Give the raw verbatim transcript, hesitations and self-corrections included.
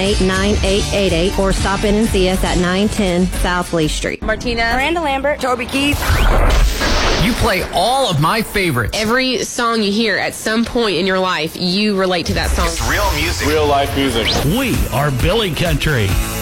eight, nine eight eight eight or stop in and see us at nine ten South Lee Street. Martina. Miranda Lambert. Toby Keith. You play all of my favorites. Every song you hear at some point in your life, you relate to that song. It's real music. Real life music. We are Billy Country.